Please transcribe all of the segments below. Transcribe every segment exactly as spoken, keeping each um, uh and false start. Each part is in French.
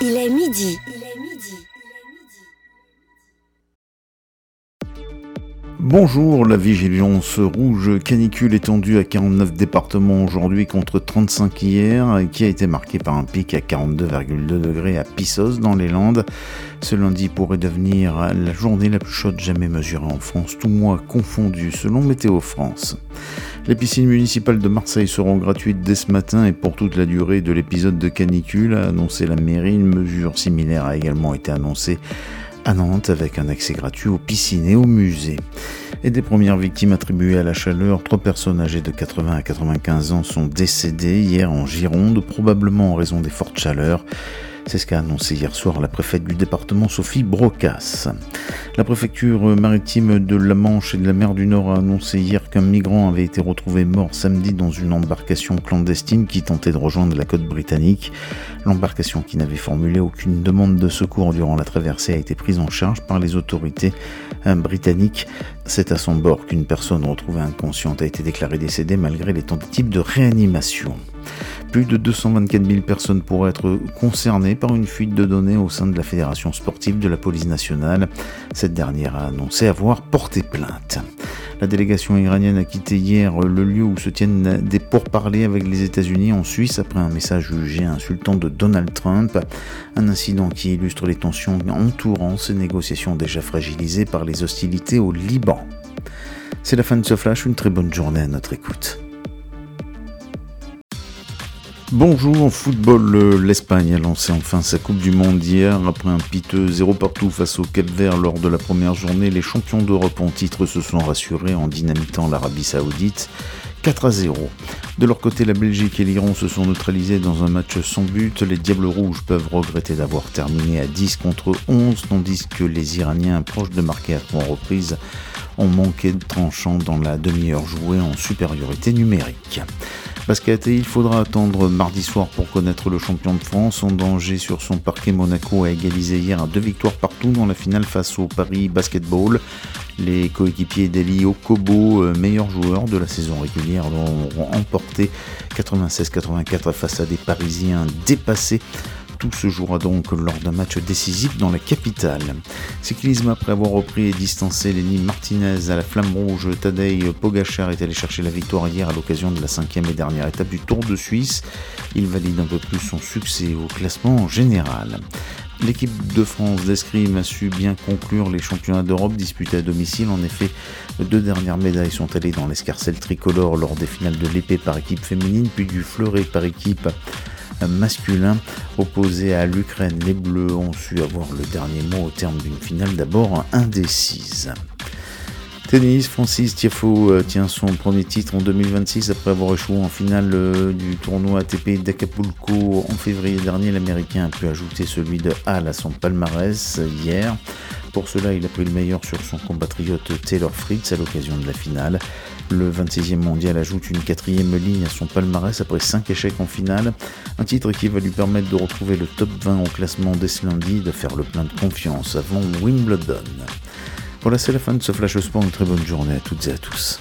Il est midi. Bonjour, la vigilance rouge canicule étendue à quarante-neuf départements aujourd'hui contre trente-cinq hier, qui a été marquée par un pic à quarante-deux virgule deux degrés à Pissos dans les Landes. Ce lundi pourrait devenir la journée la plus chaude jamais mesurée en France, tout mois confondu selon Météo France. Les piscines municipales de Marseille seront gratuites dès ce matin et pour toute la durée de l'épisode de canicule, a annoncé la mairie. Une mesure similaire a également été annoncée à Nantes avec un accès gratuit aux piscines et aux musées. Et des premières victimes attribuées à la chaleur, trois personnes âgées de quatre-vingts à quatre-vingt-quinze ans sont décédées hier en Gironde, probablement en raison des fortes chaleurs. C'est ce qu'a annoncé hier soir la préfète du département, Sophie Brocas. La préfecture maritime de la Manche et de la mer du Nord a annoncé hier qu'un migrant avait été retrouvé mort samedi dans une embarcation clandestine qui tentait de rejoindre la côte britannique. L'embarcation, qui n'avait formulé aucune demande de secours durant la traversée, a été prise en charge par les autorités britanniques. C'est à son bord qu'une personne retrouvée inconsciente a été déclarée décédée malgré les tentatives de réanimation. Plus de deux cent vingt-quatre mille personnes pourraient être concernées par une fuite de données au sein de la Fédération sportive de la police nationale. Cette dernière a annoncé avoir porté plainte. La délégation iranienne a quitté hier le lieu où se tiennent des pourparlers avec les États-Unis en Suisse après un message jugé insultant de Donald Trump. Un incident qui illustre les tensions entourant ces négociations déjà fragilisées par les hostilités au Liban. C'est la fin de ce flash, une très bonne journée à notre écoute. Bonjour, en football, l'Espagne a lancé enfin sa Coupe du Monde hier. Après un piteux zéro partout face au Cap-Vert lors de la première journée, les champions d'Europe en titre se sont rassurés en dynamitant l'Arabie Saoudite quatre à zéro. De leur côté, la Belgique et l'Iran se sont neutralisés dans un match sans but. Les Diables Rouges peuvent regretter d'avoir terminé à dix contre onze, tandis que les Iraniens, proches de marquer à trois reprises, ont manqué de tranchant dans la demi-heure jouée en supériorité numérique. Basket, et il faudra attendre mardi soir pour connaître le champion de France. En danger sur son parquet, Monaco a égalisé hier à deux victoires partout dans la finale face au Paris Basketball. Les coéquipiers d'Eli Okobo, meilleurs joueurs de la saison régulière, ont emporté quatre-vingt-seize quatre-vingt-quatre face à des Parisiens dépassés. Tout se jouera donc lors d'un match décisif dans la capitale. Cyclisme, après avoir repris et distancé Lenny Martinez à la flamme rouge, Tadej Pogačar est allé chercher la victoire hier à l'occasion de la cinquième et dernière étape du Tour de Suisse. Il valide un peu plus son succès au classement général. L'équipe de France d'escrime a su bien conclure les championnats d'Europe disputés à domicile. En effet, deux dernières médailles sont allées dans l'escarcelle tricolore lors des finales de l'épée par équipe féminine, puis du fleuret par équipe masculin opposé à l'Ukraine. Les Bleus ont su avoir le dernier mot au terme d'une finale d'abord indécise. Tennis, Francis Tiafoe tient son premier titre en deux mille vingt-six après avoir échoué en finale du tournoi A T P d'Acapulco en février dernier. L'Américain a pu ajouter celui de Halle à son palmarès hier. Pour cela, il a pris le meilleur sur son compatriote Taylor Fritz à l'occasion de la finale. Le vingt-sixième mondial ajoute une quatrième ligne à son palmarès après cinq échecs en finale. Un titre qui va lui permettre de retrouver le top vingt au classement dès ce lundi et de faire le plein de confiance avant Wimbledon. Voilà, c'est la fin de ce Flash Sport. Une très bonne journée à toutes et à tous.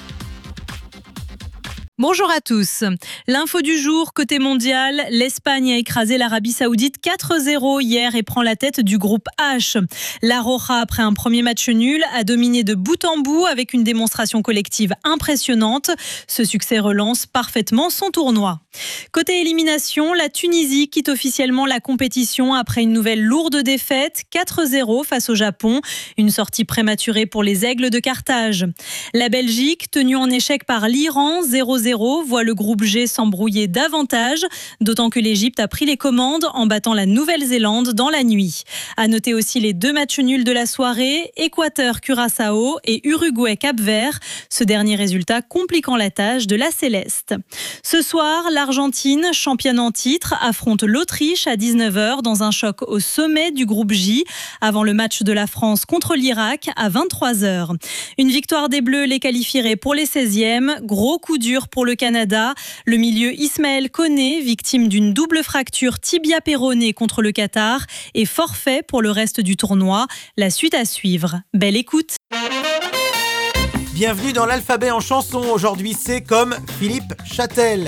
Bonjour à tous. L'info du jour, côté mondial, l'Espagne a écrasé l'Arabie Saoudite quatre zéro hier et prend la tête du groupe H. La Roja, après un premier match nul, a dominé de bout en bout avec une démonstration collective impressionnante. Ce succès relance parfaitement son tournoi. Côté élimination, la Tunisie quitte officiellement la compétition après une nouvelle lourde défaite, quatre zéro face au Japon. Une sortie prématurée pour les Aigles de Carthage. La Belgique, tenue en échec par l'Iran, zéro zéro, voit le groupe G s'embrouiller davantage, d'autant que l'Égypte a pris les commandes en battant la Nouvelle-Zélande dans la nuit. À noter aussi les deux matchs nuls de la soirée, Équateur-Curaçao et Uruguay-Cap-Vert, ce dernier résultat compliquant la tâche de la Céleste. Ce soir, l'Argentine, championne en titre, affronte l'Autriche à dix-neuf heures dans un choc au sommet du groupe J, avant le match de la France contre l'Irak à vingt-trois heures. Une victoire des Bleus les qualifierait pour les seizièmes, gros coup dur pour le Canada. Le milieu Ismaël Koné, victime d'une double fracture tibia-péronée contre le Qatar, est forfait pour le reste du tournoi. La suite à suivre. Belle écoute. Bienvenue dans l'alphabet en chanson. Aujourd'hui, c'est comme Philippe Châtel.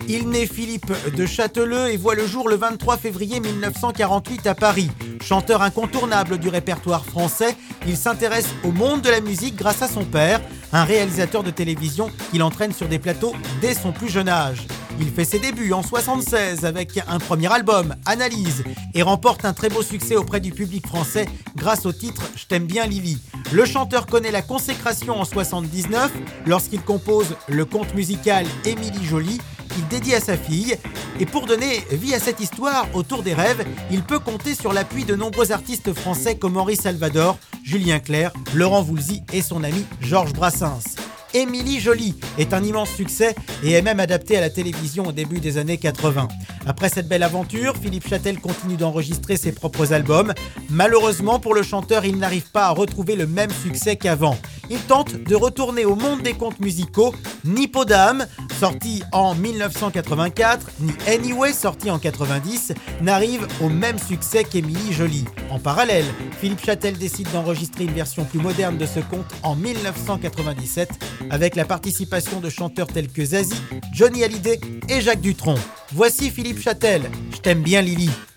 Il naît Philippe de Châteleux et voit le jour le vingt-trois février mille neuf cent quarante-huit à Paris. Chanteur incontournable du répertoire français, il s'intéresse au monde de la musique grâce à son père, un réalisateur de télévision qui l'entraîne sur des plateaux dès son plus jeune âge. Il fait ses débuts en soixante-seize avec un premier album, Analyse, et remporte un très beau succès auprès du public français grâce au titre « Je t'aime bien Lily ». Le chanteur connaît la consécration en soixante-dix-neuf lorsqu'il compose le conte musical Émilie Jolie, qu'il dédie à sa fille. Et pour donner vie à cette histoire autour des rêves, il peut compter sur l'appui de nombreux artistes français comme Henri Salvador, Julien Clerc, Laurent Voulzy et son ami Georges Brassens. Émilie Jolie est un immense succès et est même adaptée à la télévision au début des années quatre-vingts. Après cette belle aventure, Philippe Châtel continue d'enregistrer ses propres albums. Malheureusement pour le chanteur, il n'arrive pas à retrouver le même succès qu'avant. Il tente de retourner au monde des contes musicaux. Ni Peau d'âme, sorti en mille neuf cent quatre-vingt-quatre, ni Anyway, sorti en quatre-vingt-dix, n'arrive au même succès qu'Émilie Jolie. En parallèle, Philippe Châtel décide d'enregistrer une version plus moderne de ce conte en mille neuf cent quatre-vingt-dix-sept avec la participation de chanteurs tels que Zazie, Johnny Hallyday et Jacques Dutronc. Voici Philippe Châtel, Je t'aime bien Lily.